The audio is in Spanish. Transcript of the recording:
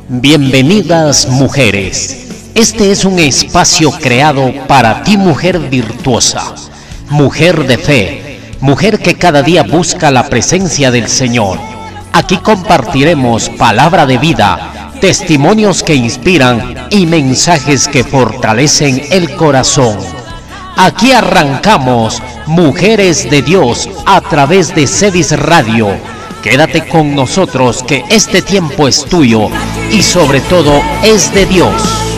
Bienvenidas mujeres. Este es un espacio creado para ti, mujer virtuosa, mujer de fe, mujer que cada día busca la presencia del Señor. Aquí compartiremos palabra de vida, testimonios que inspiran y mensajes que fortalecen el corazón. Aquí arrancamos Mujeres de Dios a través de Cedis Radio. Quédate con nosotros que este tiempo es tuyo y sobre todo es de Dios.